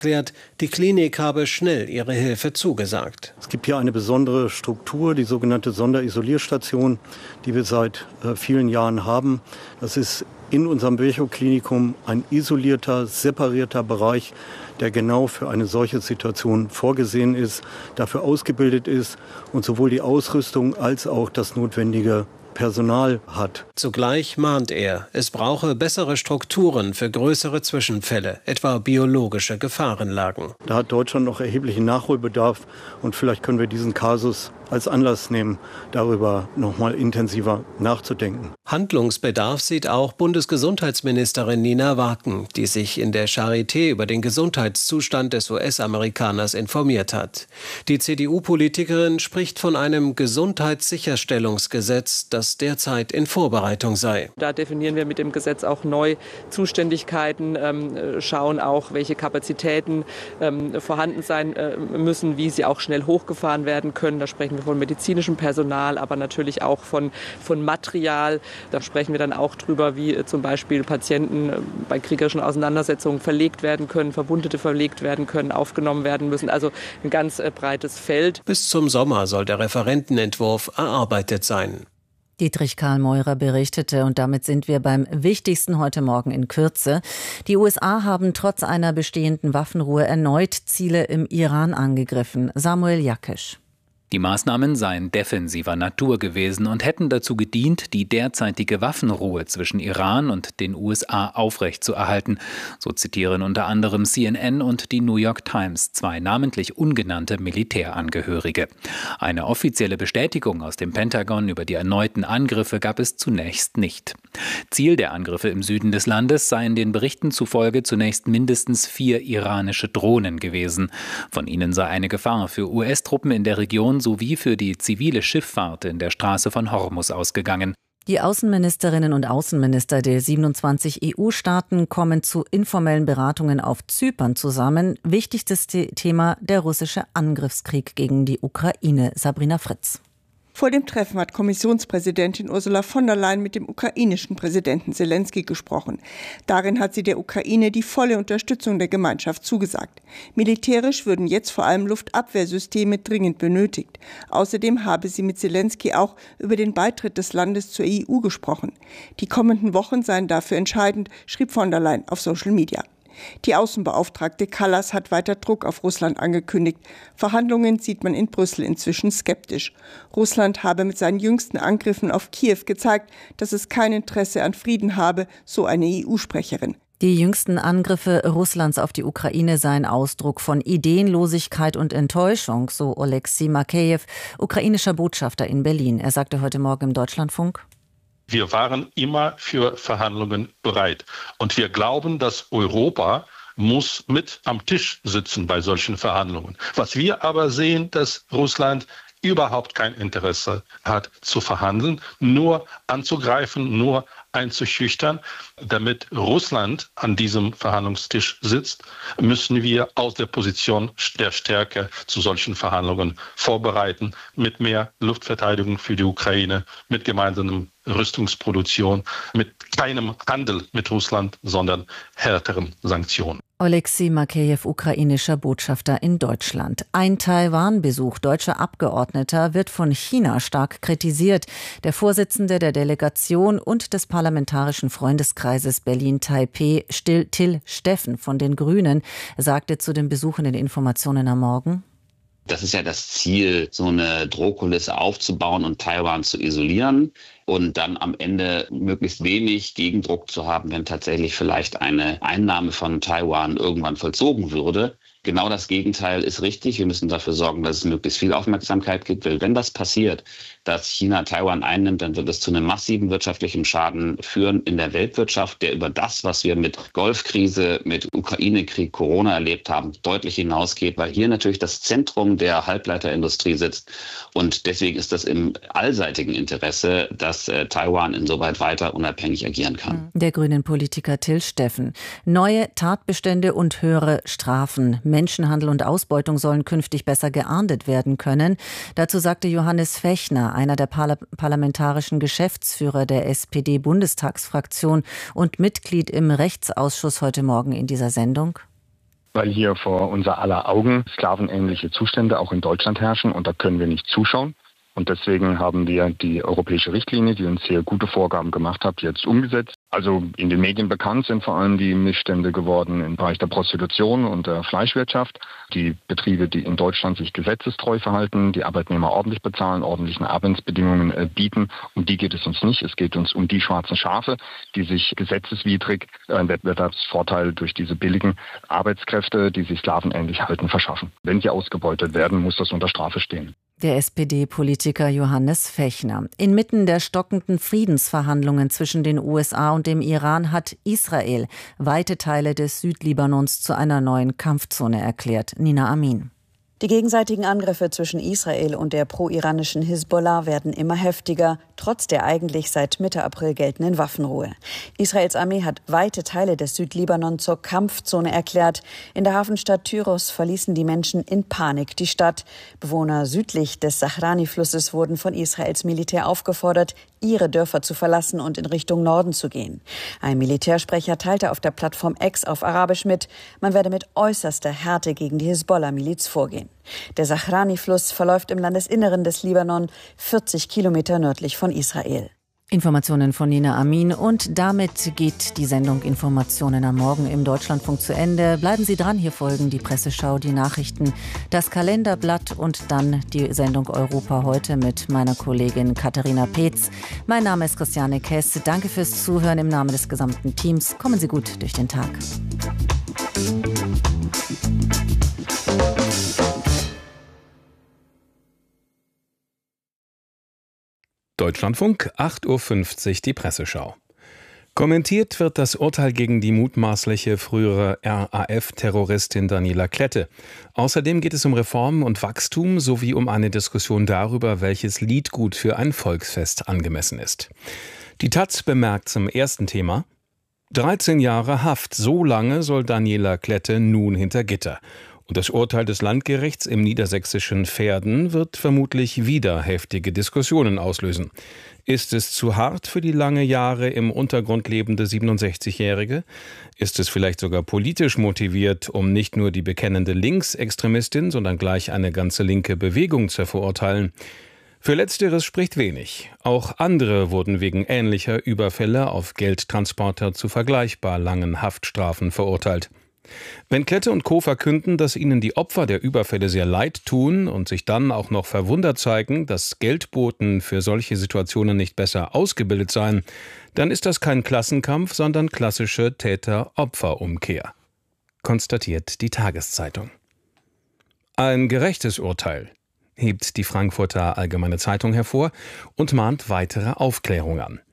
erklärt, die Klinik habe schnell ihre Hilfe zugesagt. Es gibt hier eine besondere Struktur, die sogenannte Sonderisolierstation, die wir seit vielen Jahren haben. Das ist in unserem Virchow-Klinikum ein isolierter, separierter Bereich, der genau für eine solche Situation vorgesehen ist, dafür ausgebildet ist und sowohl die Ausrüstung als auch das notwendige Personal hat. Zugleich mahnt er, es brauche bessere Strukturen für größere Zwischenfälle, etwa biologische Gefahrenlagen. Da hat Deutschland noch erheblichen Nachholbedarf und vielleicht können wir diesen Kasus als Anlass nehmen, darüber noch mal intensiver nachzudenken. Handlungsbedarf sieht auch Bundesgesundheitsministerin Nina Waken, die sich in der Charité über den Gesundheitszustand des US-Amerikaners informiert hat. Die CDU-Politikerin spricht von einem Gesundheitssicherstellungsgesetz, das derzeit in Vorbereitung sei. Da definieren wir mit dem Gesetz auch neu Zuständigkeiten, schauen auch, welche Kapazitäten vorhanden sein müssen, wie sie auch schnell hochgefahren werden können. Da sprechen wir von medizinischem Personal, aber natürlich auch von Material. Da sprechen wir dann auch drüber, wie zum Beispiel Patienten bei kriegerischen Auseinandersetzungen verlegt werden können, Verwundete verlegt werden können, aufgenommen werden müssen. Also ein ganz breites Feld. Bis zum Sommer soll der Referentenentwurf erarbeitet sein. Dietrich Karl Meurer berichtete, und damit sind wir beim Wichtigsten heute Morgen in Kürze. Die USA haben trotz einer bestehenden Waffenruhe erneut Ziele im Iran angegriffen. Samuel Jakesch. Die Maßnahmen seien defensiver Natur gewesen und hätten dazu gedient, die derzeitige Waffenruhe zwischen Iran und den USA aufrechtzuerhalten. So zitieren unter anderem CNN und die New York Times zwei namentlich ungenannte Militärangehörige. Eine offizielle Bestätigung aus dem Pentagon über die erneuten Angriffe gab es zunächst nicht. Ziel der Angriffe im Süden des Landes seien den Berichten zufolge zunächst mindestens 4 iranische Drohnen gewesen. Von ihnen sei eine Gefahr für US-Truppen in der Region sowie für die zivile Schifffahrt in der Straße von Hormuz ausgegangen. Die Außenministerinnen und Außenminister der 27 EU-Staaten kommen zu informellen Beratungen auf Zypern zusammen. Wichtigstes Thema der russische Angriffskrieg gegen die Ukraine. Sabrina Fritz. Vor dem Treffen hat Kommissionspräsidentin Ursula von der Leyen mit dem ukrainischen Präsidenten Selenskyj gesprochen. Darin hat sie der Ukraine die volle Unterstützung der Gemeinschaft zugesagt. Militärisch würden jetzt vor allem Luftabwehrsysteme dringend benötigt. Außerdem habe sie mit Selenskyj auch über den Beitritt des Landes zur EU gesprochen. Die kommenden Wochen seien dafür entscheidend, schrieb von der Leyen auf Social Media. Die Außenbeauftragte Kallas hat weiter Druck auf Russland angekündigt. Verhandlungen sieht man in Brüssel inzwischen skeptisch. Russland habe mit seinen jüngsten Angriffen auf Kiew gezeigt, dass es kein Interesse an Frieden habe, so eine EU-Sprecherin. Die jüngsten Angriffe Russlands auf die Ukraine seien Ausdruck von Ideenlosigkeit und Enttäuschung, so Oleksiy Makejew, ukrainischer Botschafter in Berlin. Er sagte heute Morgen im Deutschlandfunk: Wir waren immer für Verhandlungen bereit. Und wir glauben, dass Europa muss mit am Tisch sitzen bei solchen Verhandlungen. Was wir aber sehen, dass Russland überhaupt kein Interesse hat zu verhandeln, nur anzugreifen, nur einzuschüchtern. Damit Russland an diesem Verhandlungstisch sitzt, müssen wir aus der Position der Stärke zu solchen Verhandlungen vorbereiten, mit mehr Luftverteidigung für die Ukraine, mit gemeinsamer Rüstungsproduktion, mit keinem Handel mit Russland, sondern härteren Sanktionen. Oleksiy Makejew, ukrainischer Botschafter in Deutschland. Ein Taiwan-Besuch deutscher Abgeordneter wird von China stark kritisiert. Der Vorsitzende der Delegation und des Parlamentarischen Freundeskreises Berlin-Taipeh, Till Steffen von den Grünen, sagte zu dem Besuch in den Informationen am Morgen: Das ist ja das Ziel, so eine Drohkulisse aufzubauen und Taiwan zu isolieren und dann am Ende möglichst wenig Gegendruck zu haben, wenn tatsächlich vielleicht eine Einnahme von Taiwan irgendwann vollzogen würde. Genau das Gegenteil ist richtig. Wir müssen dafür sorgen, dass es möglichst viel Aufmerksamkeit gibt. Weil wenn das passiert, dass China Taiwan einnimmt, dann wird es zu einem massiven wirtschaftlichen Schaden führen in der Weltwirtschaft, der über das, was wir mit Golfkrise, mit Ukraine-Krieg, Corona erlebt haben, deutlich hinausgeht, weil hier natürlich das Zentrum der Halbleiterindustrie sitzt. Und deswegen ist das im allseitigen Interesse, dass Taiwan insoweit weiter unabhängig agieren kann. Der grünen Politiker Till Steffen. Neue Tatbestände und höhere Strafen. Menschenhandel und Ausbeutung sollen künftig besser geahndet werden können. Dazu sagte Johannes Fechner, einer der parlamentarischen Geschäftsführer der SPD-Bundestagsfraktion und Mitglied im Rechtsausschuss, heute Morgen in dieser Sendung: weil hier vor unser aller Augen sklavenähnliche Zustände auch in Deutschland herrschen und da können wir nicht zuschauen. Und deswegen haben wir die europäische Richtlinie, die uns hier gute Vorgaben gemacht hat, jetzt umgesetzt. Also in den Medien bekannt sind vor allem die Missstände geworden im Bereich der Prostitution und der Fleischwirtschaft. Die Betriebe, die in Deutschland sich gesetzestreu verhalten, die Arbeitnehmer ordentlich bezahlen, ordentliche Arbeitsbedingungen bieten. Um die geht es uns nicht. Es geht uns um die schwarzen Schafe, die sich gesetzeswidrig einen Wettbewerbsvorteil durch diese billigen Arbeitskräfte, die sich sklavenähnlich halten, verschaffen. Wenn sie ausgebeutet werden, muss das unter Strafe stehen. Der SPD-Politiker Johannes Fechner. Inmitten der stockenden Friedensverhandlungen zwischen den USA und dem Iran hat Israel weite Teile des Südlibanons zu einer neuen Kampfzone erklärt. Nina Amin. Die gegenseitigen Angriffe zwischen Israel und der pro-iranischen Hisbollah werden immer heftiger, trotz der eigentlich seit Mitte April geltenden Waffenruhe. Israels Armee hat weite Teile des Südlibanon zur Kampfzone erklärt. In der Hafenstadt Tyros verließen die Menschen in Panik die Stadt. Bewohner südlich des Sahrani-Flusses wurden von Israels Militär aufgefordert, ihre Dörfer zu verlassen und in Richtung Norden zu gehen. Ein Militärsprecher teilte auf der Plattform X auf Arabisch mit, man werde mit äußerster Härte gegen die Hisbollah-Miliz vorgehen. Der Sahrani-Fluss verläuft im Landesinneren des Libanon, 40 Kilometer nördlich von Israel. Informationen von Nina Amin und damit geht die Sendung Informationen am Morgen im Deutschlandfunk zu Ende. Bleiben Sie dran, hier folgen die Presseschau, die Nachrichten, das Kalenderblatt und dann die Sendung Europa heute mit meiner Kollegin Katharina Peetz. Mein Name ist Christiane Kess. Danke fürs Zuhören im Namen des gesamten Teams. Kommen Sie gut durch den Tag. Deutschlandfunk, 8.50 Uhr, die Presseschau. Kommentiert wird das Urteil gegen die mutmaßliche frühere RAF-Terroristin Daniela Klette. Außerdem geht es um Reformen und Wachstum sowie um eine Diskussion darüber, welches Liedgut für ein Volksfest angemessen ist. Die Taz bemerkt zum ersten Thema: 13 Jahre Haft, so lange soll Daniela Klette nun hinter Gitter. Und das Urteil des Landgerichts im niedersächsischen Verden wird vermutlich wieder heftige Diskussionen auslösen. Ist es zu hart für die lange Jahre im Untergrund lebende 67-Jährige? Ist es vielleicht sogar politisch motiviert, um nicht nur die bekennende Linksextremistin, sondern gleich eine ganze linke Bewegung zu verurteilen? Für Letzteres spricht wenig. Auch andere wurden wegen ähnlicher Überfälle auf Geldtransporter zu vergleichbar langen Haftstrafen verurteilt. Wenn Klette und Co. verkünden, dass ihnen die Opfer der Überfälle sehr leid tun und sich dann auch noch verwundert zeigen, dass Geldboten für solche Situationen nicht besser ausgebildet seien, dann ist das kein Klassenkampf, sondern klassische Täter-Opfer-Umkehr, konstatiert die Tageszeitung. Ein gerechtes Urteil, hebt die Frankfurter Allgemeine Zeitung hervor und mahnt weitere Aufklärung an.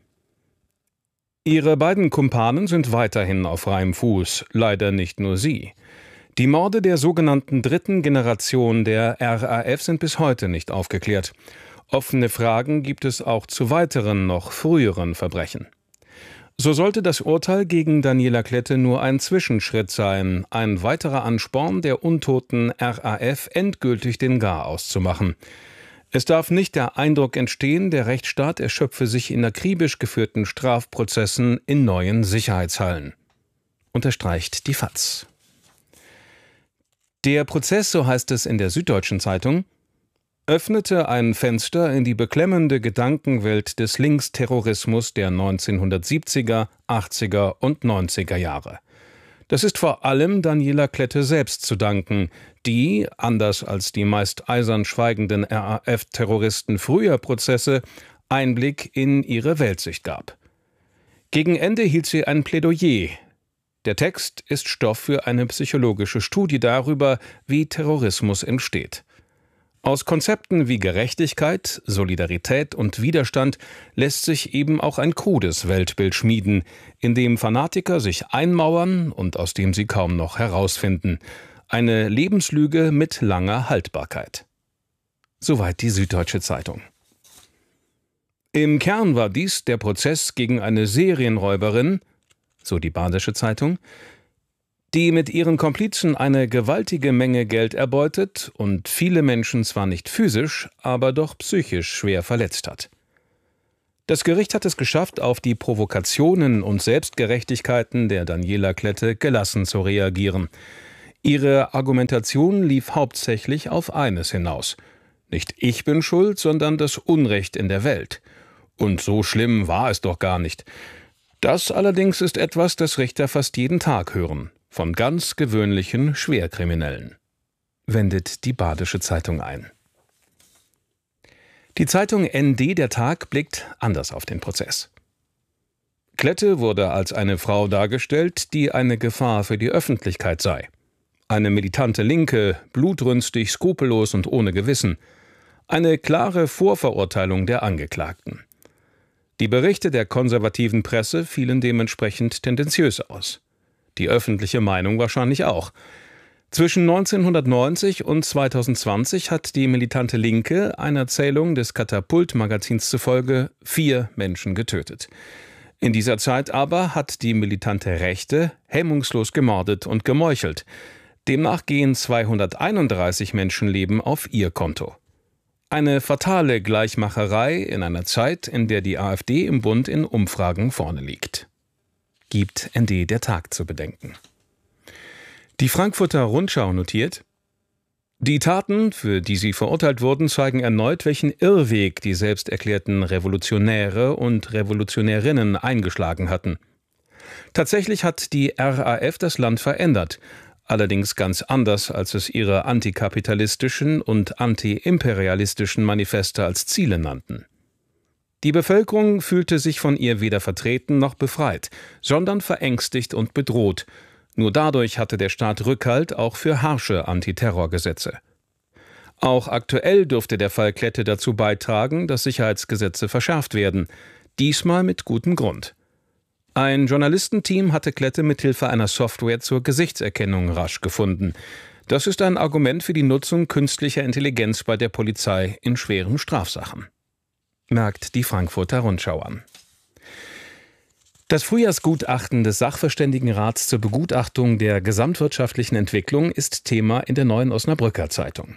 Ihre beiden Kumpanen sind weiterhin auf freiem Fuß, leider nicht nur sie. Die Morde der sogenannten dritten Generation der RAF sind bis heute nicht aufgeklärt. Offene Fragen gibt es auch zu weiteren, noch früheren Verbrechen. So sollte das Urteil gegen Daniela Klette nur ein Zwischenschritt sein, ein weiterer Ansporn der untoten RAF endgültig den Garaus zu machen. Es darf nicht der Eindruck entstehen, der Rechtsstaat erschöpfe sich in akribisch geführten Strafprozessen in neuen Sicherheitshallen, unterstreicht die FAZ. Der Prozess, so heißt es in der Süddeutschen Zeitung, öffnete ein Fenster in die beklemmende Gedankenwelt des Linksterrorismus der 1970er, 80er und 90er Jahre. Das ist vor allem Daniela Klette selbst zu danken, die, anders als die meist eisern schweigenden RAF-Terroristen früher Prozesse, Einblick in ihre Weltsicht gab. Gegen Ende hielt sie ein Plädoyer. Der Text ist Stoff für eine psychologische Studie darüber, wie Terrorismus entsteht. Aus Konzepten wie Gerechtigkeit, Solidarität und Widerstand lässt sich eben auch ein krudes Weltbild schmieden, in dem Fanatiker sich einmauern und aus dem sie kaum noch herausfinden. Eine Lebenslüge mit langer Haltbarkeit. Soweit die Süddeutsche Zeitung. Im Kern war dies der Prozess gegen eine Serienräuberin, so die Badische Zeitung, die mit ihren Komplizen eine gewaltige Menge Geld erbeutet und viele Menschen zwar nicht physisch, aber doch psychisch schwer verletzt hat. Das Gericht hat es geschafft, auf die Provokationen und Selbstgerechtigkeiten der Daniela Klette gelassen zu reagieren. Ihre Argumentation lief hauptsächlich auf eines hinaus: Nicht ich bin schuld, sondern das Unrecht in der Welt. Und so schlimm war es doch gar nicht. Das allerdings ist etwas, das Richter fast jeden Tag hören, von ganz gewöhnlichen Schwerkriminellen, wendet die Badische Zeitung ein. Die Zeitung ND Der Tag blickt anders auf den Prozess. Klette wurde als eine Frau dargestellt, die eine Gefahr für die Öffentlichkeit sei. Eine militante Linke, blutrünstig, skrupellos und ohne Gewissen. Eine klare Vorverurteilung der Angeklagten. Die Berichte der konservativen Presse fielen dementsprechend tendenziös aus. Die öffentliche Meinung wahrscheinlich auch. Zwischen 1990 und 2020 hat die militante Linke einer Zählung des Katapult-Magazins zufolge 4 Menschen getötet. In dieser Zeit aber hat die militante Rechte hemmungslos gemordet und gemeuchelt. Demnach gehen 231 Menschenleben auf ihr Konto. Eine fatale Gleichmacherei in einer Zeit, in der die AfD im Bund in Umfragen vorne liegt. Gibt ND Der Tag zu bedenken. Die Frankfurter Rundschau notiert: Die Taten, für die sie verurteilt wurden, zeigen erneut, welchen Irrweg die selbsterklärten Revolutionäre und Revolutionärinnen eingeschlagen hatten. Tatsächlich hat die RAF das Land verändert, allerdings ganz anders, als es ihre antikapitalistischen und antiimperialistischen Manifeste als Ziele nannten. Die Bevölkerung fühlte sich von ihr weder vertreten noch befreit, sondern verängstigt und bedroht. Nur dadurch hatte der Staat Rückhalt auch für harsche Antiterrorgesetze. Auch aktuell dürfte der Fall Klette dazu beitragen, dass Sicherheitsgesetze verschärft werden, diesmal mit gutem Grund. Ein Journalistenteam hatte Klette mithilfe einer Software zur Gesichtserkennung rasch gefunden. Das ist ein Argument für die Nutzung künstlicher Intelligenz bei der Polizei in schweren Strafsachen, merkt die Frankfurter Rundschau an. Das Frühjahrsgutachten des Sachverständigenrats zur Begutachtung der gesamtwirtschaftlichen Entwicklung ist Thema in der Neuen Osnabrücker Zeitung.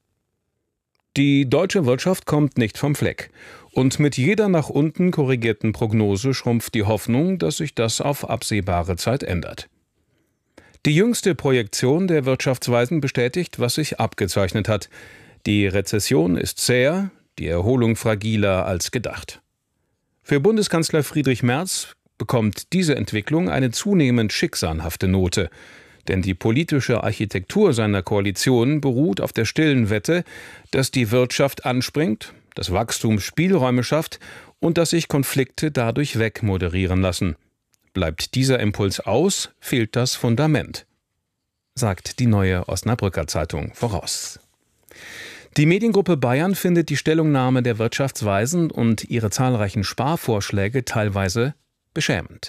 Die deutsche Wirtschaft kommt nicht vom Fleck. Und mit jeder nach unten korrigierten Prognose schrumpft die Hoffnung, dass sich das auf absehbare Zeit ändert. Die jüngste Projektion der Wirtschaftsweisen bestätigt, was sich abgezeichnet hat. Die Rezession ist zäher, die Erholung fragiler als gedacht. Für Bundeskanzler Friedrich Merz bekommt diese Entwicklung eine zunehmend schicksalhafte Note. Denn die politische Architektur seiner Koalition beruht auf der stillen Wette, dass die Wirtschaft anspringt, das Wachstum Spielräume schafft und dass sich Konflikte dadurch wegmoderieren lassen. Bleibt dieser Impuls aus, fehlt das Fundament, sagt die Neue Osnabrücker Zeitung voraus. Die Mediengruppe Bayern findet die Stellungnahme der Wirtschaftsweisen und ihre zahlreichen Sparvorschläge teilweise beschämend.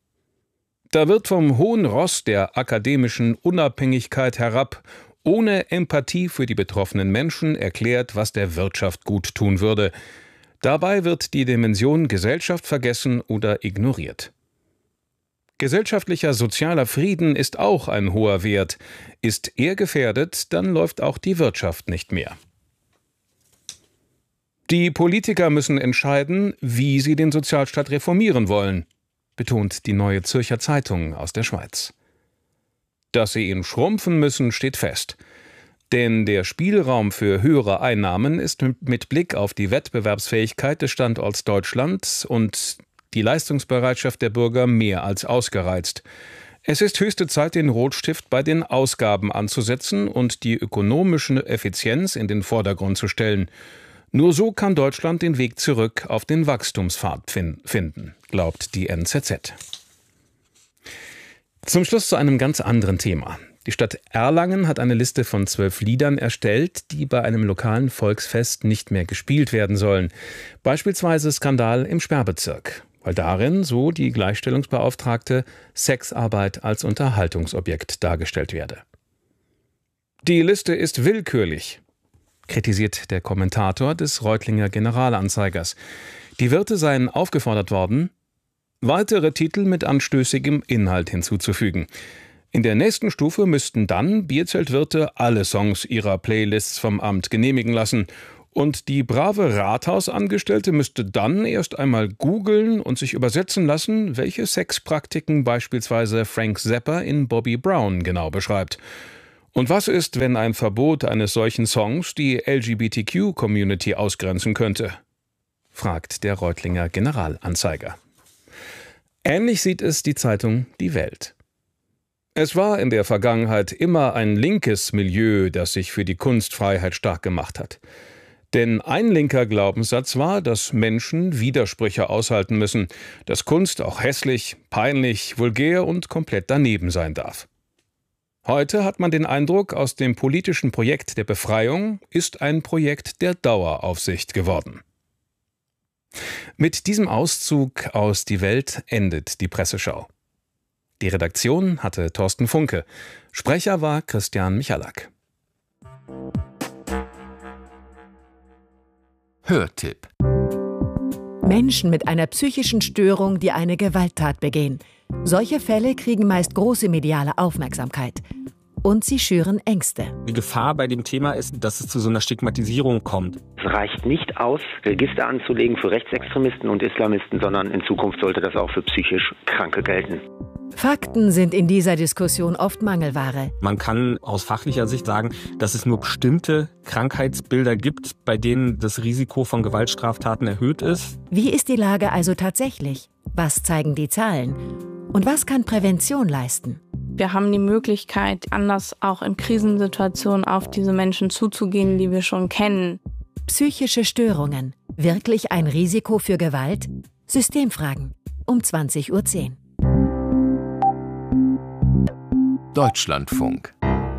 Da wird vom hohen Ross der akademischen Unabhängigkeit herab ohne Empathie für die betroffenen Menschen erklärt, was der Wirtschaft gut tun würde. Dabei wird die Dimension Gesellschaft vergessen oder ignoriert. Gesellschaftlicher sozialer Frieden ist auch ein hoher Wert. Ist er gefährdet, dann läuft auch die Wirtschaft nicht mehr. Die Politiker müssen entscheiden, wie sie den Sozialstaat reformieren wollen, betont die Neue Zürcher Zeitung aus der Schweiz. Dass sie ihn schrumpfen müssen, steht fest. Denn der Spielraum für höhere Einnahmen ist mit Blick auf die Wettbewerbsfähigkeit des Standorts Deutschland und die Leistungsbereitschaft der Bürger mehr als ausgereizt. Es ist höchste Zeit, den Rotstift bei den Ausgaben anzusetzen und die ökonomische Effizienz in den Vordergrund zu stellen. Nur so kann Deutschland den Weg zurück auf den Wachstumspfad finden, glaubt die NZZ. Zum Schluss zu einem ganz anderen Thema. Die Stadt Erlangen hat eine Liste von 12 Liedern erstellt, die bei einem lokalen Volksfest nicht mehr gespielt werden sollen. Beispielsweise Skandal im Sperrbezirk, weil darin, so die Gleichstellungsbeauftragte, Sexarbeit als Unterhaltungsobjekt dargestellt werde. Die Liste ist willkürlich, kritisiert der Kommentator des Reutlinger Generalanzeigers. Die Wirte seien aufgefordert worden, weitere Titel mit anstößigem Inhalt hinzuzufügen. In der nächsten Stufe müssten dann Bierzeltwirte alle Songs ihrer Playlists vom Amt genehmigen lassen. Und die brave Rathausangestellte müsste dann erst einmal googeln und sich übersetzen lassen, welche Sexpraktiken beispielsweise Frank Zappa in Bobby Brown genau beschreibt. Und was ist, wenn ein Verbot eines solchen Songs die LGBTQ-Community ausgrenzen könnte? Fragt der Reutlinger Generalanzeiger. Ähnlich sieht es die Zeitung Die Welt. Es war in der Vergangenheit immer ein linkes Milieu, das sich für die Kunstfreiheit stark gemacht hat. Denn ein linker Glaubenssatz war, dass Menschen Widersprüche aushalten müssen, dass Kunst auch hässlich, peinlich, vulgär und komplett daneben sein darf. Heute hat man den Eindruck, aus dem politischen Projekt der Befreiung ist ein Projekt der Daueraufsicht geworden. Mit diesem Auszug aus Die Welt endet die Presseschau. Die Redaktion hatte Thorsten Funke. Sprecher war Christian Michalak. Hörtipp: Menschen mit einer psychischen Störung, die eine Gewalttat begehen. Solche Fälle kriegen meist große mediale Aufmerksamkeit. Und sie schüren Ängste. Die Gefahr bei dem Thema ist, dass es zu so einer Stigmatisierung kommt. Es reicht nicht aus, Register anzulegen für Rechtsextremisten und Islamisten, sondern in Zukunft sollte das auch für psychisch Kranke gelten. Fakten sind in dieser Diskussion oft Mangelware. Man kann aus fachlicher Sicht sagen, dass es nur bestimmte Krankheitsbilder gibt, bei denen das Risiko von Gewaltstraftaten erhöht ist. Wie ist die Lage also tatsächlich? Was zeigen die Zahlen? Und was kann Prävention leisten? Wir haben die Möglichkeit, anders auch in Krisensituationen auf diese Menschen zuzugehen, die wir schon kennen. Psychische Störungen. Wirklich ein Risiko für Gewalt? Systemfragen. Um 20:10 Uhr. Deutschlandfunk.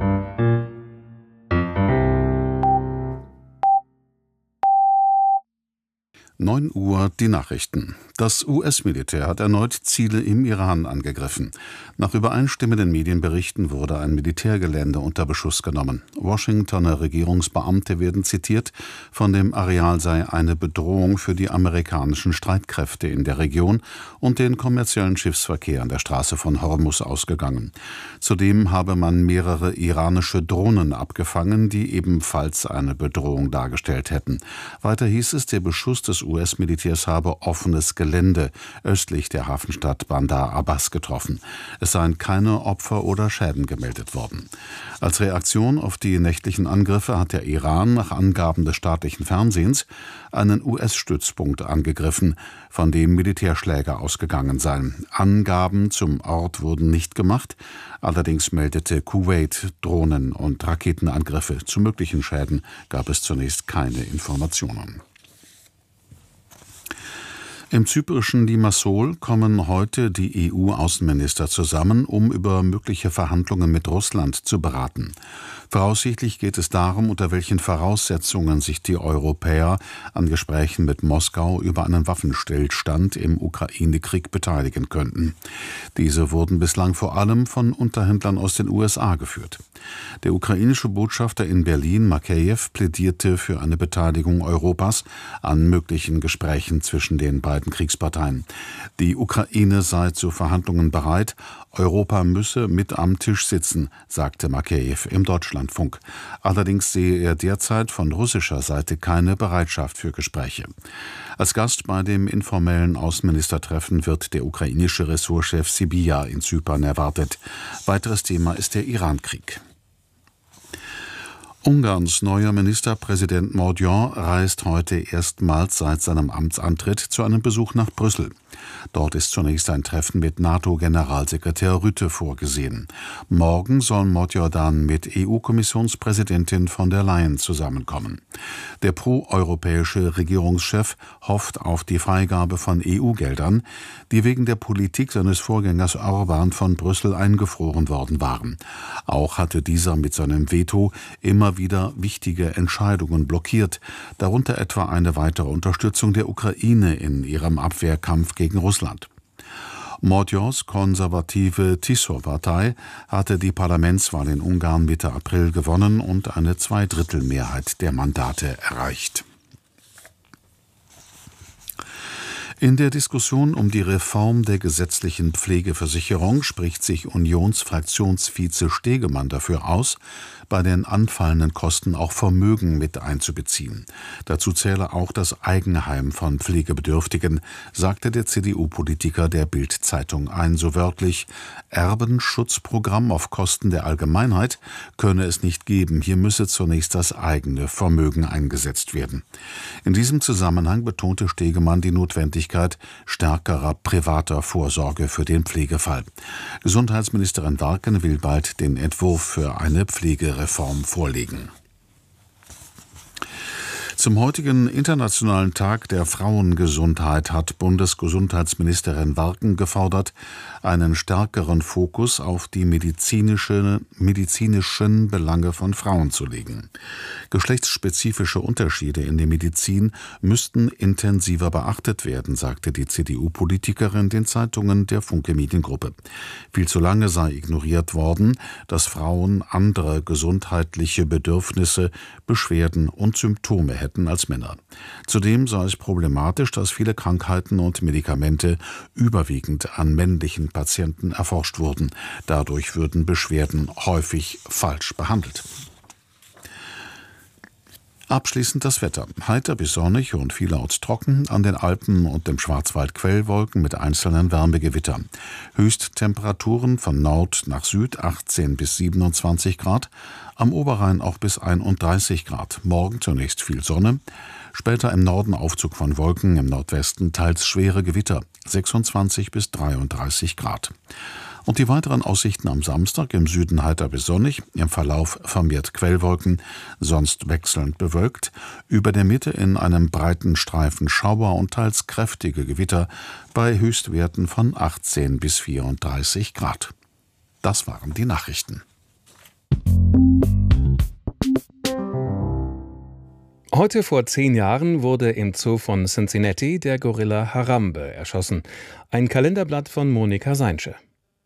Uhr die Nachrichten. Das US-Militär hat erneut Ziele im Iran angegriffen. Nach übereinstimmenden Medienberichten wurde ein Militärgelände unter Beschuss genommen. Washingtoner Regierungsbeamte werden zitiert, von dem Areal sei eine Bedrohung für die amerikanischen Streitkräfte in der Region und den kommerziellen Schiffsverkehr an der Straße von Hormuz ausgegangen. Zudem habe man mehrere iranische Drohnen abgefangen, die ebenfalls eine Bedrohung dargestellt hätten. Weiter hieß es, der Beschuss des US-Militärs habe offenes Gelände östlich der Hafenstadt Bandar Abbas getroffen. Es seien keine Opfer oder Schäden gemeldet worden. Als Reaktion auf die nächtlichen Angriffe hat der Iran nach Angaben des staatlichen Fernsehens einen US-Stützpunkt angegriffen, von dem Militärschläge ausgegangen seien. Angaben zum Ort wurden nicht gemacht. Allerdings meldete Kuwait Drohnen- und Raketenangriffe. Zu möglichen Schäden gab es zunächst keine Informationen. Im zyprischen Limassol kommen heute die EU-Außenminister zusammen, um über mögliche Verhandlungen mit Russland zu beraten. Voraussichtlich geht es darum, unter welchen Voraussetzungen sich die Europäer an Gesprächen mit Moskau über einen Waffenstillstand im Ukraine-Krieg beteiligen könnten. Diese wurden bislang vor allem von Unterhändlern aus den USA geführt. Der ukrainische Botschafter in Berlin, Makeyev, plädierte für eine Beteiligung Europas an möglichen Gesprächen zwischen den beiden Kriegsparteien. Die Ukraine sei zu Verhandlungen bereit, Europa müsse mit am Tisch sitzen, sagte Makeyev im Deutschlandfunk. Allerdings sehe er derzeit von russischer Seite keine Bereitschaft für Gespräche. Als Gast bei dem informellen Außenministertreffen wird der ukrainische Ressortchef Sybiha in Zypern erwartet. Weiteres Thema ist der Irankrieg. Ungarns neuer Ministerpräsident Mordian reist heute erstmals seit seinem Amtsantritt zu einem Besuch nach Brüssel. Dort ist zunächst ein Treffen mit NATO-Generalsekretär Rutte vorgesehen. Morgen soll Mordian dann mit EU-Kommissionspräsidentin von der Leyen zusammenkommen. Der pro-europäische Regierungschef hofft auf die Freigabe von EU-Geldern, die wegen der Politik seines Vorgängers Orban von Brüssel eingefroren worden waren. Auch hatte dieser mit seinem Veto immer wieder wichtige Entscheidungen blockiert, darunter etwa eine weitere Unterstützung der Ukraine in ihrem Abwehrkampf gegen Russland. Mordians konservative TISO-Partei hatte die Parlamentswahl in Ungarn Mitte April gewonnen und eine Zweidrittelmehrheit der Mandate erreicht. In der Diskussion um die Reform der gesetzlichen Pflegeversicherung spricht sich Unionsfraktionsvize Stegemann dafür aus, bei den anfallenden Kosten auch Vermögen mit einzubeziehen. Dazu zähle auch das Eigenheim von Pflegebedürftigen, sagte der CDU-Politiker der Bild-Zeitung ein, so wörtlich: Erbenschutzprogramm auf Kosten der Allgemeinheit könne es nicht geben, hier müsse zunächst das eigene Vermögen eingesetzt werden. In diesem Zusammenhang betonte Stegemann die Notwendigkeit stärkerer privater Vorsorge für den Pflegefall. Gesundheitsministerin Warken will bald den Entwurf für eine Pflegereform vorlegen. Zum heutigen Internationalen Tag der Frauengesundheit hat Bundesgesundheitsministerin Warken gefordert, einen stärkeren Fokus auf die medizinischen Belange von Frauen zu legen. Geschlechtsspezifische Unterschiede in der Medizin müssten intensiver beachtet werden, sagte die CDU-Politikerin den Zeitungen der Funke Mediengruppe. Viel zu lange sei ignoriert worden, dass Frauen andere gesundheitliche Bedürfnisse, Beschwerden und Symptome hätten als Männer. Zudem sei es problematisch, dass viele Krankheiten und Medikamente überwiegend an männlichen Patienten erforscht wurden. Dadurch würden Beschwerden häufig falsch behandelt. Abschließend das Wetter. Heiter bis sonnig und vielerorts trocken, an den Alpen und im Schwarzwald Quellwolken mit einzelnen Wärmegewittern. Höchsttemperaturen von Nord nach Süd 18 bis 27 Grad, am Oberrhein auch bis 31 Grad. Morgen zunächst viel Sonne, später im Norden Aufzug von Wolken, im Nordwesten teils schwere Gewitter, 26 bis 33 Grad. Und die weiteren Aussichten am Samstag: im Süden heiter bis sonnig, im Verlauf vermehrt Quellwolken, sonst wechselnd bewölkt, über der Mitte in einem breiten Streifen Schauer und teils kräftige Gewitter bei Höchstwerten von 18 bis 34 Grad. Das waren die Nachrichten. Heute vor 10 Jahren wurde im Zoo von Cincinnati der Gorilla Harambe erschossen. Ein Kalenderblatt von Monika Seinsche.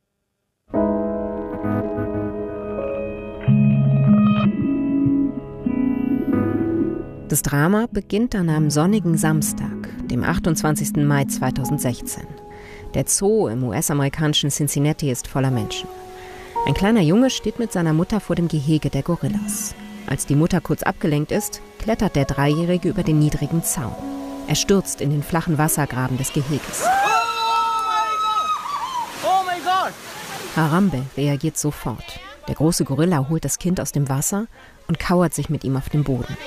Das Drama beginnt an einem sonnigen Samstag, dem 28. Mai 2016. Der Zoo im US-amerikanischen Cincinnati ist voller Menschen. Ein kleiner Junge steht mit seiner Mutter vor dem Gehege der Gorillas. Als die Mutter kurz abgelenkt ist, klettert der Dreijährige über den niedrigen Zaun. Er stürzt in den flachen Wassergraben des Geheges. Oh mein Gott! Harambe reagiert sofort. Der große Gorilla holt das Kind aus dem Wasser und kauert sich mit ihm auf den Boden.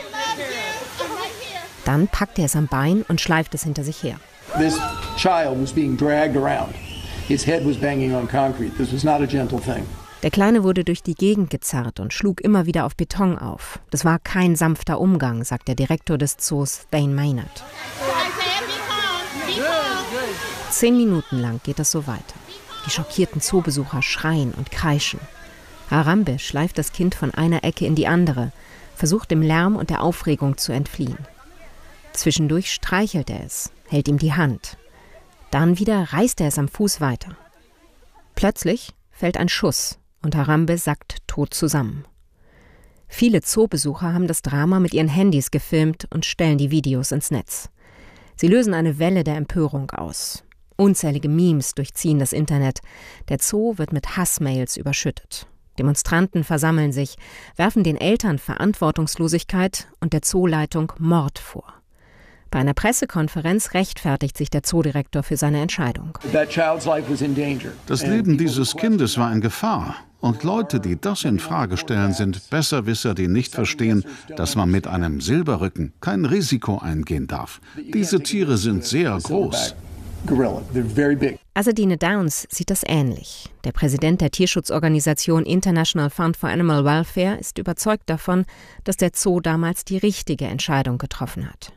Dann packt er es am Bein und schleift es hinter sich her. This child was being dragged around. His head was banging on concrete. This was not a gentle thing. Der Kleine wurde durch die Gegend gezerrt und schlug immer wieder auf Beton auf. Das war kein sanfter Umgang, sagt der Direktor des Zoos, Thane Maynard. 10 Minuten lang geht das so weiter. Die schockierten Zoobesucher schreien und kreischen. Harambe schleift das Kind von einer Ecke in die andere, versucht dem Lärm und der Aufregung zu entfliehen. Zwischendurch streichelt er es, hält ihm die Hand. Dann wieder reißt er es am Fuß weiter. Plötzlich fällt ein Schuss und Harambe sackt tot zusammen. Viele Zoobesucher haben das Drama mit ihren Handys gefilmt und stellen die Videos ins Netz. Sie lösen eine Welle der Empörung aus. Unzählige Memes durchziehen das Internet. Der Zoo wird mit Hassmails überschüttet. Demonstranten versammeln sich, werfen den Eltern Verantwortungslosigkeit und der Zooleitung Mord vor. Bei einer Pressekonferenz rechtfertigt sich der Zoodirektor für seine Entscheidung. Das Leben dieses Kindes war in Gefahr. Und Leute, die das in Frage stellen, sind Besserwisser, die nicht verstehen, dass man mit einem Silberrücken kein Risiko eingehen darf. Diese Tiere sind sehr groß. Azzedine Downs sieht das ähnlich. Der Präsident der Tierschutzorganisation International Fund for Animal Welfare ist überzeugt davon, dass der Zoo damals die richtige Entscheidung getroffen hat.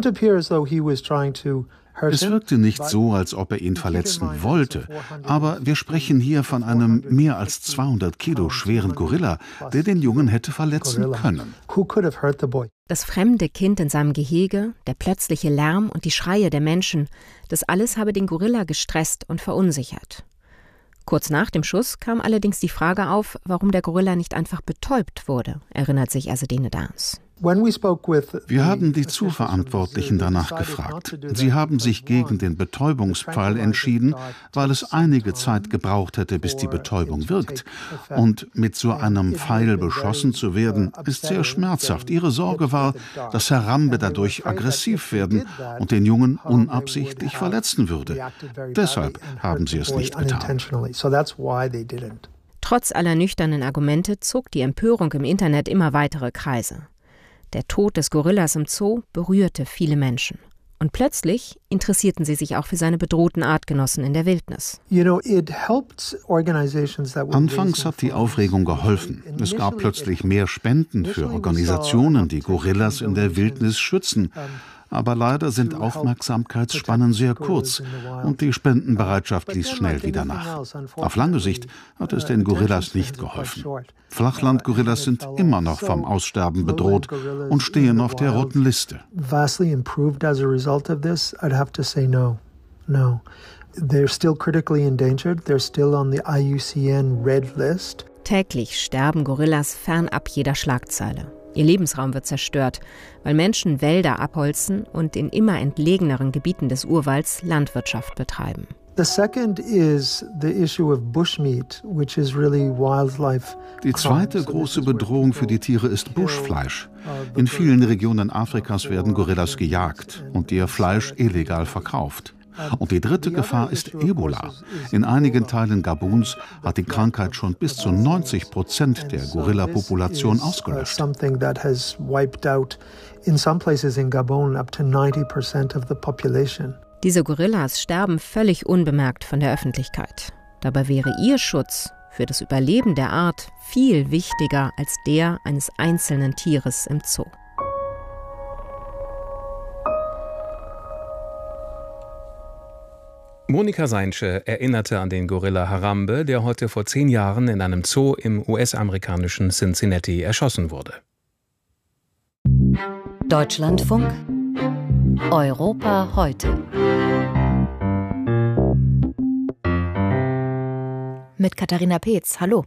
Es wirkte nicht so, als ob er ihn verletzen wollte, aber wir sprechen hier von einem mehr als 200 Kilo schweren Gorilla, der den Jungen hätte verletzen können. Das fremde Kind in seinem Gehege, der plötzliche Lärm und die Schreie der Menschen, das alles habe den Gorilla gestresst und verunsichert. Kurz nach dem Schuss kam allerdings die Frage auf, warum der Gorilla nicht einfach betäubt wurde, erinnert sich Azzedine Downs. Wir haben die Zuverantwortlichen danach gefragt. Sie haben sich gegen den Betäubungspfeil entschieden, weil es einige Zeit gebraucht hätte, bis die Betäubung wirkt. Und mit so einem Pfeil beschossen zu werden, ist sehr schmerzhaft. Ihre Sorge war, dass Harambe dadurch aggressiv werden und den Jungen unabsichtlich verletzen würde. Deshalb haben sie es nicht getan. Trotz aller nüchternen Argumente zog die Empörung im Internet immer weitere Kreise. Der Tod des Gorillas im Zoo berührte viele Menschen. Und plötzlich interessierten sie sich auch für seine bedrohten Artgenossen in der Wildnis. Anfangs hat die Aufregung geholfen. Es gab plötzlich mehr Spenden für Organisationen, die Gorillas in der Wildnis schützen. Aber leider sind Aufmerksamkeitsspannen sehr kurz und die Spendenbereitschaft ließ schnell wieder nach. Auf lange Sicht hat es den Gorillas nicht geholfen. Flachlandgorillas sind immer noch vom Aussterben bedroht und stehen auf der roten Liste. Täglich sterben Gorillas fernab jeder Schlagzeile. Ihr Lebensraum wird zerstört, weil Menschen Wälder abholzen und in immer entlegeneren Gebieten des Urwalds Landwirtschaft betreiben. Die zweite große Bedrohung für die Tiere ist Buschfleisch. In vielen Regionen Afrikas werden Gorillas gejagt und ihr Fleisch illegal verkauft. Und die dritte Gefahr ist Ebola. In einigen Teilen Gabuns hat die Krankheit schon bis zu 90% der Gorilla-Population ausgelöscht. Diese Gorillas sterben völlig unbemerkt von der Öffentlichkeit. Dabei wäre ihr Schutz für das Überleben der Art viel wichtiger als der eines einzelnen Tieres im Zoo. Monika Seinsche erinnerte an den Gorilla Harambe, der heute vor 10 Jahren in einem Zoo im US-amerikanischen Cincinnati erschossen wurde. Deutschlandfunk Europa heute. Mit Katharina Peetz. Hallo.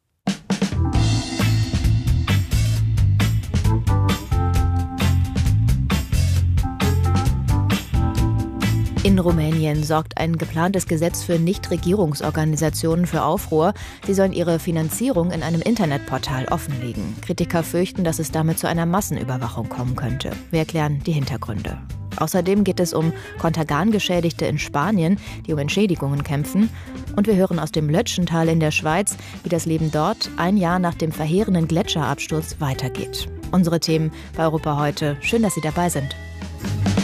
In Rumänien sorgt ein geplantes Gesetz für Nichtregierungsorganisationen für Aufruhr. Sie sollen ihre Finanzierung in einem Internetportal offenlegen. Kritiker fürchten, dass es damit zu einer Massenüberwachung kommen könnte. Wir erklären die Hintergründe. Außerdem geht es um Contergan-Geschädigte in Spanien, die um Entschädigungen kämpfen. Und wir hören aus dem Lötschental in der Schweiz, wie das Leben dort ein Jahr nach dem verheerenden Gletscherabsturz weitergeht. Unsere Themen bei Europa heute. Schön, dass Sie dabei sind.